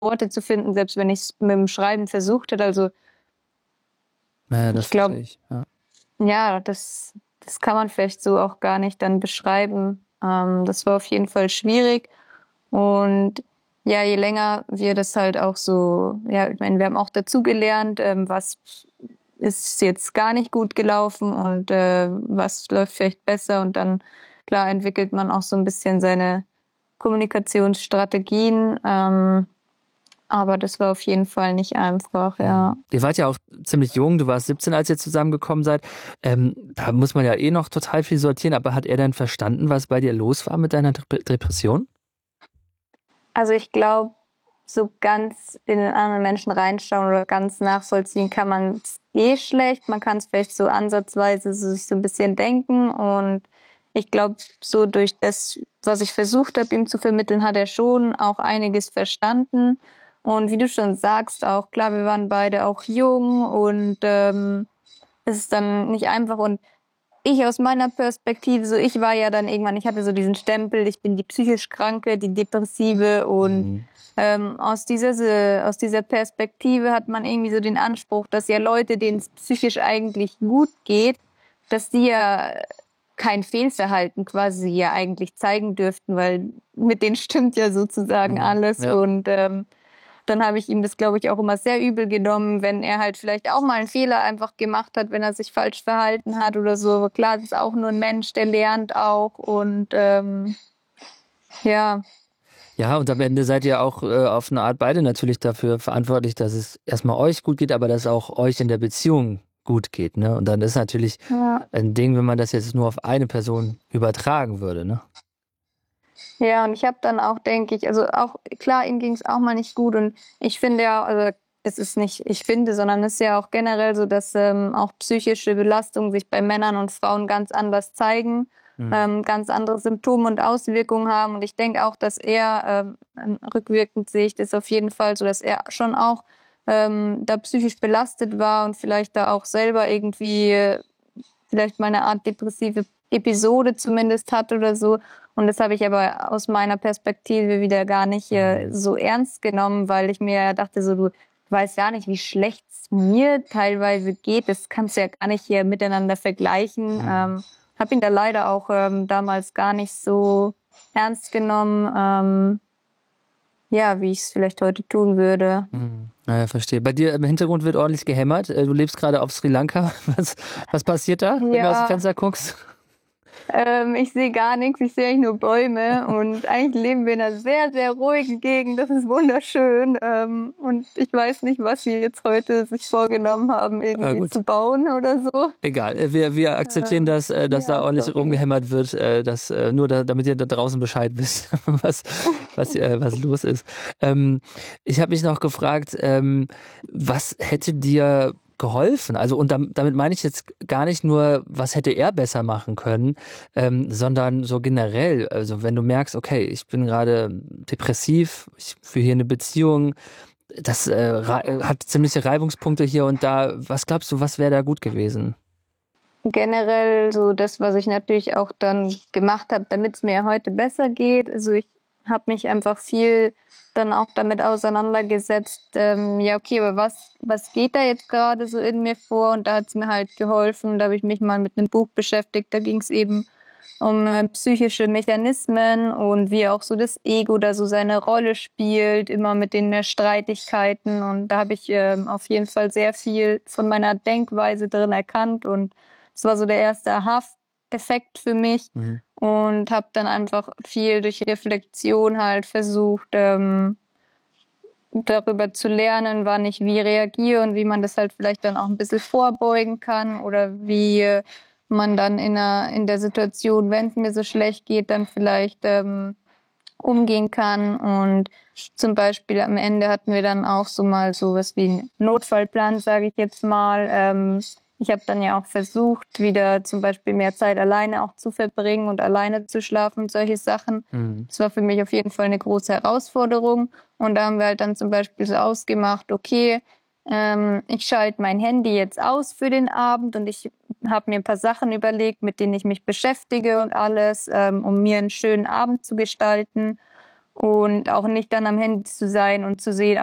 Worte zu finden, selbst wenn ich es mit dem Schreiben versucht hätte. Also Ja, das ich verstehe glaube, ich. Ja. ja, das kann man vielleicht so auch gar nicht dann beschreiben. Das war auf jeden Fall schwierig. Und ja, je länger wir das halt auch so, ja, ich meine, wir haben auch dazugelernt, was ist jetzt gar nicht gut gelaufen und was läuft vielleicht besser. Und dann, klar, entwickelt man auch so ein bisschen seine Kommunikationsstrategien. Aber das war auf jeden Fall nicht einfach, ja. Ihr wart ja auch ziemlich jung, du warst 17, als ihr zusammengekommen seid. Da muss man ja eh noch total viel sortieren, aber hat er dann verstanden, was bei dir los war mit deiner Depression? Also ich glaube, so ganz in den anderen Menschen reinschauen oder ganz nachvollziehen kann man es eh schlecht. Man kann es vielleicht so ansatzweise so sich so ein bisschen denken. Und ich glaube, so durch das, was ich versucht habe, ihm zu vermitteln, hat er schon auch einiges verstanden. Und wie du schon sagst, auch klar, wir waren beide auch jung und es ist dann nicht einfach. Und ich aus meiner Perspektive, so ich war ja dann irgendwann, ich hatte so diesen Stempel, ich bin die psychisch Kranke, die Depressive und Mhm. aus dieser Perspektive hat man irgendwie so den Anspruch, dass ja Leute, denen es psychisch eigentlich gut geht, dass die ja kein Fehlverhalten quasi ja eigentlich zeigen dürften, weil mit denen stimmt ja sozusagen Mhm. alles Ja. und dann habe ich ihm das, glaube ich, auch immer sehr übel genommen, wenn er halt vielleicht auch mal einen Fehler einfach gemacht hat, wenn er sich falsch verhalten hat oder so. Aber klar, das ist auch nur ein Mensch, der lernt auch. Und ja, Ja, und am Ende seid ihr auch auf eine Art beide natürlich dafür verantwortlich, dass es erstmal euch gut geht, aber dass auch euch in der Beziehung gut geht, ne? Und dann ist natürlich ja, ein Ding, wenn man das jetzt nur auf eine Person übertragen würde, ne? ja. Und ich habe dann auch, denke ich, also auch, klar, ihm ging es auch mal nicht gut. Und ich finde ja, also es ist nicht, ich finde, sondern es ist ja auch generell so, dass auch psychische Belastungen sich bei Männern und Frauen ganz anders zeigen, Mhm. ganz andere Symptome und Auswirkungen haben. Und ich denke auch, dass er, rückwirkend sehe ich das auf jeden Fall so, dass er schon auch da psychisch belastet war und vielleicht da auch selber irgendwie vielleicht mal eine Art depressive Episode zumindest hat oder so. Und das habe ich aber aus meiner Perspektive wieder gar nicht Mhm. so ernst genommen, weil ich mir dachte, so du weißt gar nicht, wie schlecht es mir teilweise geht. Das kannst du ja gar nicht hier miteinander vergleichen. Mhm. Habe ihn da leider auch damals gar nicht so ernst genommen, ja, wie ich es vielleicht heute tun würde. Mhm. Naja, verstehe. Bei dir im Hintergrund wird ordentlich gehämmert. Du lebst gerade auf Sri Lanka. Was passiert da, wenn du aus dem Ja, Fenster guckst? ich sehe gar nichts, ich sehe eigentlich nur Bäume und eigentlich leben wir in einer sehr, sehr ruhigen Gegend. Das ist wunderschön. Und ich weiß nicht, was wir jetzt heute sich vorgenommen haben, Ah, irgendwie gut. zu bauen oder so. Egal, wir akzeptieren das, dass da Ja, ordentlich sorry. rumgehämmert wird, nur damit ihr da draußen Bescheid wisst, was los ist. Ähm, Ich habe mich noch gefragt, was hätte dir geholfen? Also, und damit meine ich jetzt gar nicht nur, was hätte er besser machen können, sondern so generell. Also, wenn du merkst, okay, ich bin gerade depressiv, ich führe hier eine Beziehung, das hat ziemliche Reibungspunkte hier und da. Was glaubst du, was wäre da gut gewesen? Generell so das, was ich natürlich auch dann gemacht habe, damit es mir heute besser geht. Also ich habe mich einfach viel dann auch damit auseinandergesetzt, ja, okay, aber was geht da jetzt gerade so in mir vor? Und da hat es mir halt geholfen. Da habe ich mich mal mit einem Buch beschäftigt. Da ging es eben um psychische Mechanismen und wie auch so das Ego da so seine Rolle spielt, immer mit den Streitigkeiten. Und da habe ich auf jeden Fall sehr viel von meiner Denkweise drin erkannt und das war so der erste Aha-Effekt für mich Mhm. und habe dann einfach viel durch Reflexion halt versucht, darüber zu lernen, wann ich wie reagiere und wie man das halt vielleicht dann auch ein bisschen vorbeugen kann oder wie man dann in der Situation, wenn es mir so schlecht geht, dann vielleicht umgehen kann. Und zum Beispiel am Ende hatten wir dann auch so mal sowas wie einen Notfallplan, sage ich jetzt mal. Ich habe dann ja auch versucht, wieder zum Beispiel mehr Zeit alleine auch zu verbringen und alleine zu schlafen und solche Sachen. Mhm. Das war für mich auf jeden Fall eine große Herausforderung. Und da haben wir halt dann zum Beispiel so ausgemacht, okay, ich schalte mein Handy jetzt aus für den Abend und ich habe mir ein paar Sachen überlegt, mit denen ich mich beschäftige und alles, um mir einen schönen Abend zu gestalten. und auch nicht dann am Handy zu sein und zu sehen,